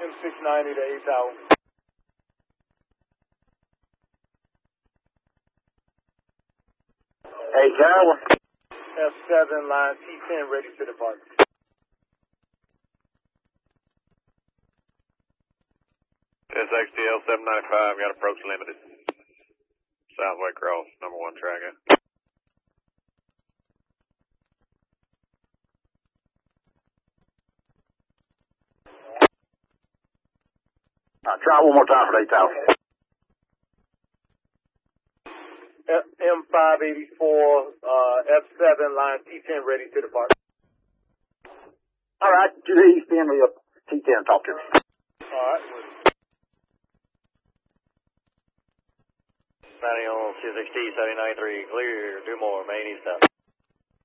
M690 to 8 Tower. Hey, Tower. F7 line T10 ready to depart. SXTL 795, got approach limited. Southway cross, number 1 tracker. Try one more time for 8 Tower. M584, F7 line T10 ready to depart. All right, to the east end of T10, talk to me. All right. 90 on 260, 793, clear, 2 more, main east out.